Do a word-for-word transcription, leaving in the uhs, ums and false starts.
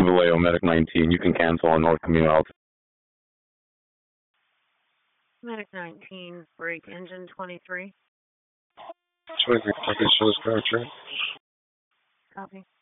Vallejo, Medic nineteen. You can cancel on North Camino Alto. Medic nineteen, break engine twenty-three. twenty-three, copy, show this power train. Copy.